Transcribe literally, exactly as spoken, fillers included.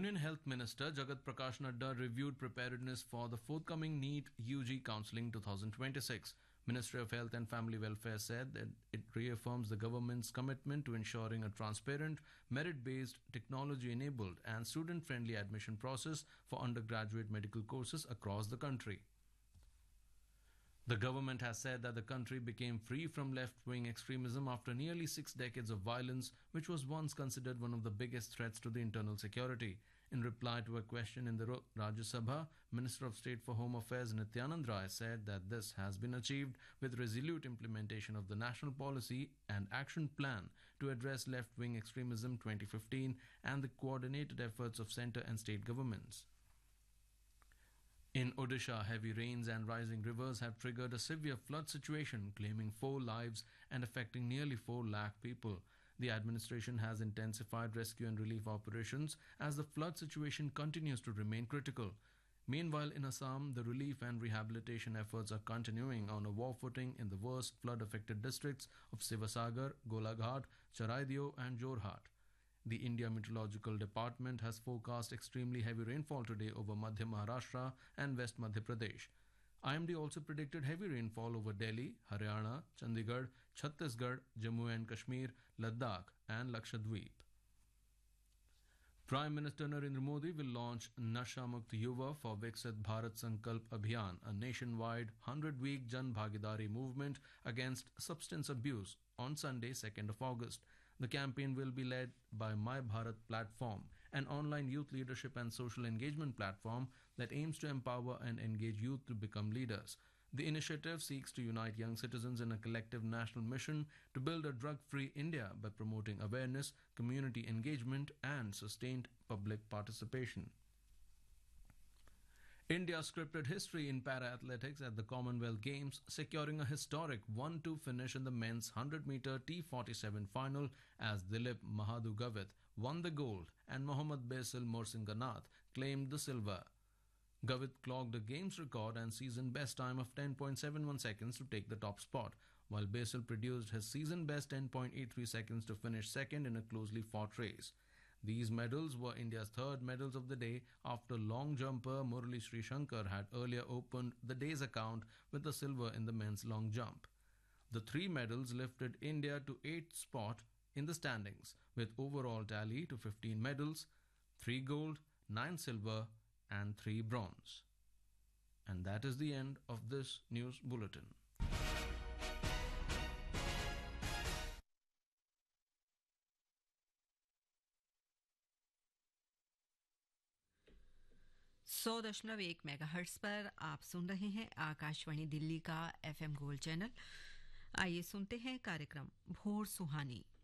Union Health Minister Jagat Prakash Nadda reviewed preparedness for the forthcoming NEET U G Counselling twenty twenty-six. Ministry of Health and Family Welfare said that it reaffirms the government's commitment to ensuring a transparent, merit-based, technology-enabled and student-friendly admission process for undergraduate medical courses across the country. The government has said that the country became free from left-wing extremism after nearly six decades of violence, which was once considered one of the biggest threats to the internal security. In reply to a question in the Rajya Sabha, Minister of State for Home Affairs Nityanand Rai said that this has been achieved with resolute implementation of the National Policy and Action Plan to address left-wing extremism twenty fifteen and the coordinated efforts of centre and state governments. In Odisha, heavy rains and rising rivers have triggered a severe flood situation, claiming four lives and affecting nearly four lakh people. The administration has intensified rescue and relief operations as the flood situation continues to remain critical. Meanwhile, in Assam, the relief and rehabilitation efforts are continuing on a war footing in the worst flood-affected districts of Sivasagar, Golaghat, Charaideo and Jorhat. The India Meteorological Department has forecast extremely heavy rainfall today over Madhya Maharashtra and West Madhya Pradesh. I M D also predicted heavy rainfall over Delhi, Haryana, Chandigarh, Chhattisgarh, Jammu and Kashmir, Ladakh and Lakshadweep. Prime Minister Narendra Modi will launch Nasha Mukt Yuva for Viksit Bharat Sankalp Abhiyan, a nationwide hundred-week Jan Bhagidari movement against substance abuse, on Sunday, second of August. The campaign will be led by My Bharat Platform, an online youth leadership and social engagement platform that aims to empower and engage youth to become leaders. The initiative seeks to unite young citizens in a collective national mission to build a drug-free India by promoting awareness, community engagement, and sustained public participation. India scripted history in para-athletics at the Commonwealth Games, securing a historic one two finish in the men's one hundred meter T forty-seven final as Dilip Mahadu Gavit won the gold and Mohammad Basil Morsinganath claimed the silver. Gavit clocked a games record and season best time of ten point seven one seconds to take the top spot, while Basil produced his season best ten point eight three seconds to finish second in a closely fought race. These medals were India's third medals of the day after long jumper Murali Srishankar had earlier opened the day's account with the silver in the men's long jump. The three medals lifted India to eighth spot in the standings, with overall tally to fifteen medals, three gold, nine silver and three bronze. And that is the end of this news bulletin. सौ दशमलव एक megahertz पर आप सुन रहे हैं आकाशवाणी दिल्ली का FM gold channel. आइए सुनते हैं कार्यक्रम भोर सुहानी।